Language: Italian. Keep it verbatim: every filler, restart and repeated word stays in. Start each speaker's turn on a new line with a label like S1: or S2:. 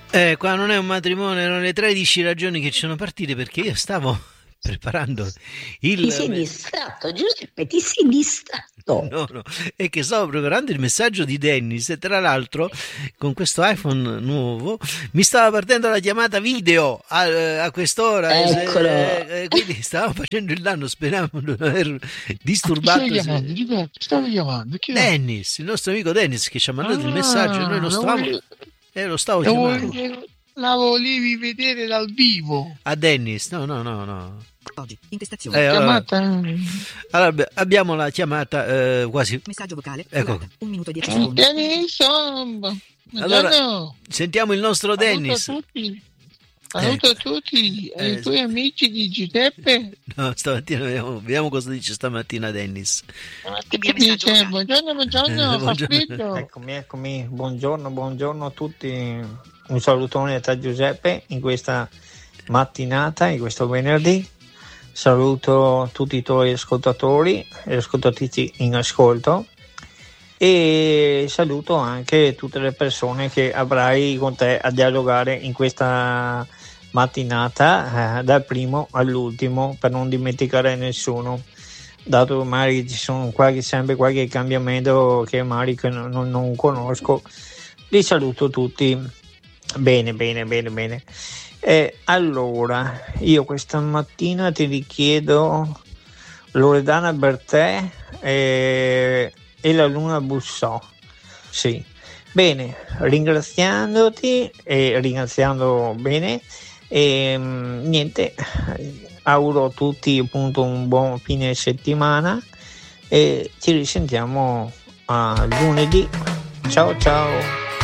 S1: Eh, qua non è un matrimonio, erano le tredici ragioni che ci sono partite perché io stavo preparando il...
S2: Ti sei distratto, Giuseppe, ti sei distratto.
S1: No, no, è che stavo preparando il messaggio di Dennis e tra l'altro con questo iPhone nuovo mi stava partendo la chiamata video a, a quest'ora.
S2: Eccolo.
S1: E, e quindi stavo facendo il danno, speravo di non aver disturbato.
S3: Chi stai chiamando? Chi stai- stavi chiamando? Chi è?
S1: Dennis, il nostro amico Dennis che ci ha mandato
S3: Ah,
S1: il messaggio e noi lo
S3: lo
S1: stavamo...
S3: volevo-
S1: Eh, lo stavo
S3: lo
S1: chiamando.
S3: volevo- La volevi vedere dal vivo.
S1: A Dennis, no, no, no, no.
S4: Oggi, intestazione.
S1: Eh, allora,
S3: Chiamata.
S1: allora, beh, abbiamo la chiamata eh, quasi.
S4: Messaggio vocale.
S1: Ecco.
S4: Durata, un minuto e dieci secondi.
S3: Dennis, oh,
S1: Allora,
S3: buongiorno.
S1: sentiamo il nostro
S3: Saluto
S1: Dennis.
S3: a tutti. Saluto
S1: Ecco.
S3: a tutti e
S1: Eh,
S3: i tuoi amici di Giuseppe.
S1: No, stamattina vediamo, vediamo cosa dice stamattina Dennis.
S3: Che dice? Buongiorno, buongiorno,
S1: Eh,
S3: fa
S1: buongiorno.
S3: freddo.
S5: Eccomi, eccomi, buongiorno, buongiorno a tutti. Un salutone da Giuseppe in questa mattinata, in questo venerdì. Saluto tutti i tuoi ascoltatori e ascoltatrici in ascolto e saluto anche tutte le persone che avrai con te a dialogare in questa mattinata, eh, dal primo all'ultimo, per non dimenticare nessuno, dato che magari ci sono qualche, sempre qualche cambiamento che magari che non, non- non conosco. Li saluto tutti bene, bene, bene, bene. E allora, io questa mattina ti richiedo Loredana Bertè e, e la Luna Bussò. Sì, bene, ringraziandoti e ringraziando bene e mm, niente, auguro a tutti appunto un buon fine settimana e ci risentiamo a lunedì. Ciao ciao.